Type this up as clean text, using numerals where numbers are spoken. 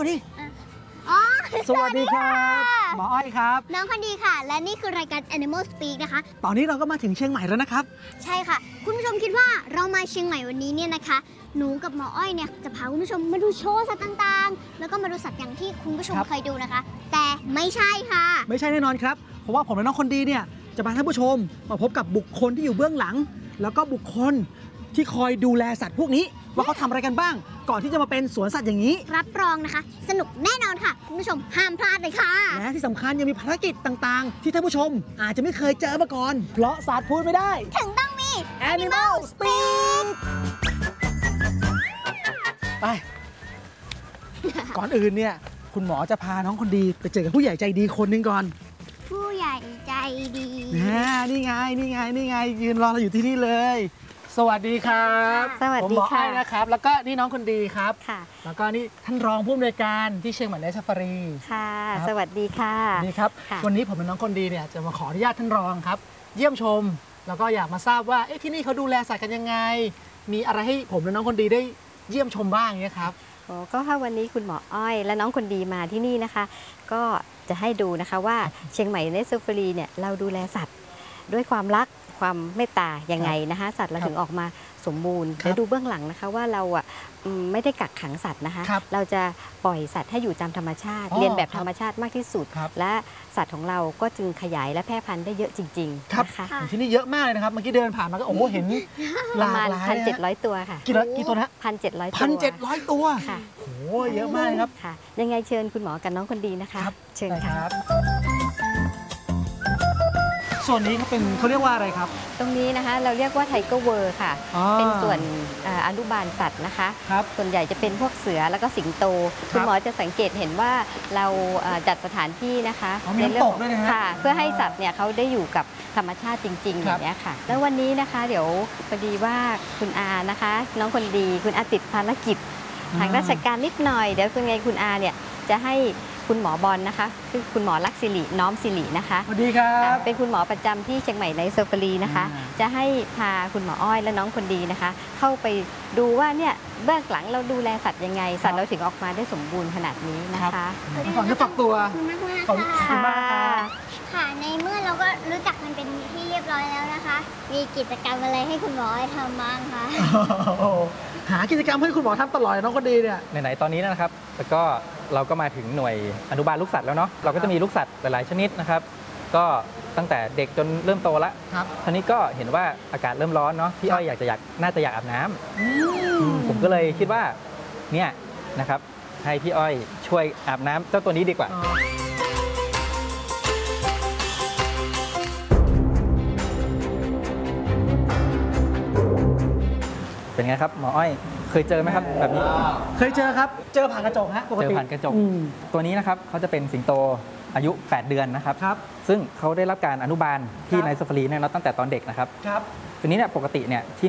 ก่อนดิอ๋อสวัสดีครับหมออ้อยครับน้องคนดีค่ะ และนี่คือรายการ Animal Speak นะคะตอนนี้เราก็มาถึงเชียงใหม่แล้วนะครับใช่ค่ะ คุณผู้ชมคิดว่าเรามาเชียงใหม่วันนี้เนี่ยนะคะ หนูกับหมออ้อยเนี่ยจะพาคุณผู้ชมมาดูโชว์สัตว์ต่างๆ แล้วก็มาดูสัตว์อย่างที่คุณผู้ชมครับเคยดูนะคะ แต่ไม่ใช่ค่ะไม่ใช่แน่นอนครับ เพราะว่าผมและน้องคนดีเนี่ยจะพาท่านผู้ชมมาพบกับบุคคลที่อยู่เบื้องหลัง แล้วก็บุคคลที่คอยดูแลสัตว์พวกนี้ ว่าเขาทำอะไรกันบ้าง ก่อนที่จะมาเป็นสวนสัตว์อย่างนี้รับรองนะคะ สนุกแน่นอนค่ะ คุณผู้ชมห้ามพลาดเลยค่ะและที่สำคัญยังมีภารกิจต่างๆ ที่ท่านผู้ชมอาจจะไม่เคยเจอมาก่อน เพราะสัตว์พูดไม่ได้ถึงต้องมี Animal Speak ไป ก่อนอื่นเนี่ยคุณหมอจะพาน้องคนดีไปเจอกับผู้ใหญ่ใจดีคนหนึ่งก่อนผู้ใหญ่ใจดีนี่ไงยืนรอเราอยู่ที่นี่เลย สวัสดีครับสวัสผมดีหมออ้ค่ะอยนะครับ แล้วก็นี่น้องคนดีครับค่ะแล้วก็นี่ท่านรองผู้อำนวยการที่เชียงใหม่ไนท์ซาฟารีค่ะครับสวัสดีค่ะนี่ครับค่ะวันนี้ผมเป็นน้องคนดีเนี่ยจะมาขออนุญาตท่านรองครับ เยี่ยมชม แล้วก็อยากมาทราบว่าเอ๊ะที่นี่เขาดูแลสัตว์กันยังไง มีอะไรให้ผมและน้องคนดีได้เยี่ยมชมบ้างเนี่ยครับโอ้ก็ถ้าวันนี้คุณหมออ้อยและน้องคนดีมาที่นี่นะคะ ก็จะให้ดูนะคะว่าเชียงใหม่เนสเฟอรีเนี่ยเราดูแลสัตว์ด้วยความรักความเมตตายังไงนะคะ สัตว์เราครับถึงออกมาสมบูรณ์ครับเดี๋ยวดูเบื้องหลังนะคะว่าเราอ่ะไม่ได้กักขังสัตว์นะคะครับเราจะปล่อยสัตว์ให้อยู่ตามธรรมชาติอ๋อเรียนแบบครับธรรมชาติมากที่สุดครับและสัตว์ของเราก็จึงขยายและแพร่พันธุ์ได้เยอะจริงครับๆนะคะค่ะที่นี่เยอะมากเลยนะครับ เมื่อกี้เดินผ่านมาก็โอ้โหเห็นปหระลากมาณหลาย 1,700 ตัวค่ะกี่ตัวนะ 1,700 ตัว 1,700 ตัวค่ะโอ้โหเยอะมากเลยครับค่ะ ยังไงเชิญคุณหมอกับน้องคนดีนะคะครับเชิญได้ค่ะครับส่วนนี้เขาเรียกว่าอะไรครับตรงนี้นะคะเราเรียกว่าไทเกอร์เวิร์ค่ะอ๋อเป็นส่วนอนุบาลสัตว์นะคะครับส่วนใหญ่จะเป็นพวกเสือแล้วก็สิงโตครับคุณหมอจะสังเกตเห็นว่าเราจัดสถานที่นะคะอ๋อมีน้ำตกด้วยนะฮะค่ะ เพื่อให้สัตว์เนี่ยเขาได้อยู่กับธรรมชาติจริงๆคอรับย่างนี้ยค่ะ แล้ววันนี้นะคะเดี๋ยวพอดีว่าคุณอานะคะ น้องคนดีคุณอาติดภารกิจทางราชการนิดหน่อยเดี๋ยวคุณไงคุณอาเนี่ยจะให้คุณหมอบอลนะคะคือคุณหมอลักษณ์สิริน้อมสิรินะคะสวัสดีครับเป็นคุณหมอประจำที่เชียงใหม่ไนท์เซอร์ฟารีนะคะอ่าจะให้พาคุณหมออ้อยและน้องคนดีนะคะ เข้าไปดูว่าเนี่ยเบื้องหลังเราดูแลสัตว์ยังไง สัตว์เราถึงออกมาได้สมบูรณ์ขนาดนี้นะคะฝากเนื้อฝากตัวขอบคุณมากมากขอบคุณค่ะมากครับค่ะ ในเมื่อเราก็รู้จักกันเป็นที่เรียบร้อยแล้วนะคะ มีกิจกรรมอะไรให้คุณหมอให้ทำบ้างคะโอ้โหหากิจกรรมให้คุณหมอทำตลอดน้องคนดีเนี่ยไหนๆตอนนี้นะครับแล้วก็เราก็มาถึงหน่วยอนุบาลลูกสัตว์แล้วเนาะเราก็จะมีลูกสัตว์หลายๆชนิดนะครับ ก็ตั้งแต่เด็กจนเริ่มโตแล้วครับทีนี้ก็เห็นว่าอากาศเริ่มร้อนเนาะพี่อ้อยน่าจะอยากอาบน้ำผมก็เลยคิดว่าเนี่ยนะครับให้พี่อ้อยช่วยอาบน้ำเจ้าตัวนี้ดีกว่า เป็นไงครับหมออ้อยเคยเจอไหมครับแบบนี้เคยเจอครับ เจอผ่านกระจกฮะปกเจอติผ่านกระจกอืมตัวนี้นะครับเขาจะเป็นสิงโตอายุ 8 เดือนนะครับครับซึ่งเขาได้รับการอนุบาลที่ครับในซาฟารีเนี่ยเนาะตั้งแต่ตอนเด็กนะครับครับตัวนี้เนี่ยปกติเนี่ยที่